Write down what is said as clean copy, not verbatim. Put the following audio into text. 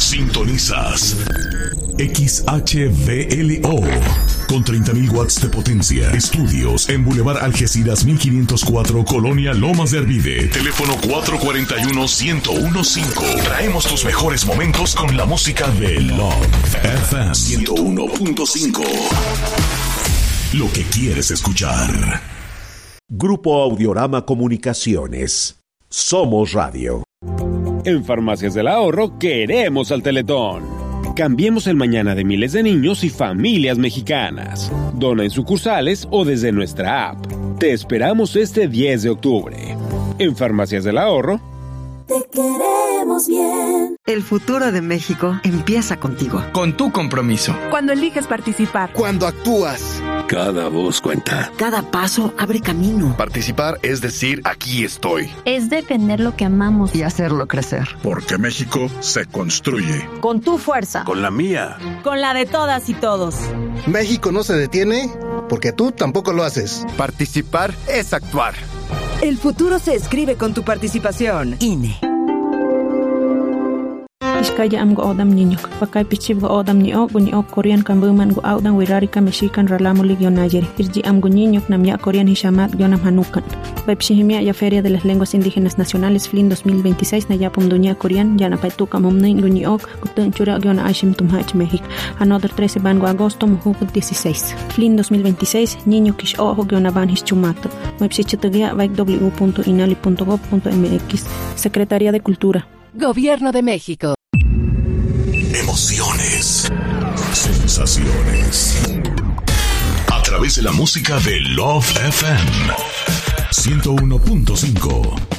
Sintonizas XHVLO con 30.000 watts de potencia. Estudios en Boulevard Algeciras 1504, Colonia Lomas de Arvide. Teléfono 441-1015. Traemos tus mejores momentos con la música de Love FM 101.5. Lo que quieres escuchar. Grupo Audiorama Comunicaciones. Somos Radio. En Farmacias del Ahorro queremos al Teletón. Cambiemos el mañana de miles de niños y familias mexicanas. Dona en sucursales o desde nuestra app. Te esperamos este 10 de octubre. En Farmacias del Ahorro. Te queremos bien. El futuro de México empieza contigo. Con tu compromiso. Cuando eliges participar. Cuando actúas. Cada voz cuenta. Cada paso abre camino. Participar es decir, aquí estoy. Es defender lo que amamos y hacerlo crecer. Porque México se construye. Con tu fuerza. Con la mía. Con la de todas y todos. México no se detiene porque tú tampoco lo haces. Participar es actuar. El futuro se escribe con tu participación. INE. Iskaya am go odam niño, pakay pichib go odam ni ok Korean kambuman go audan wirarika mexican ralamo ligionayeri. Irji am go niño namya Korean hishamat gionam hanukan. Baipshihimia ya Feria de las Lenguas Indígenas Nacionales FLIN 2026 na yapum dunia Korean yana paituka momnin go ni ok gutun chura giona ashim tumhach México. Another 13 ban go agosto mujuk 16. FLIN 2026 niño kish ojo giona ban hischumato. Baipshichitugia www.inali.gov.mx. Secretaría de Cultura. Gobierno de México. Emociones, sensaciones. A través de la música de Love FM 101.5.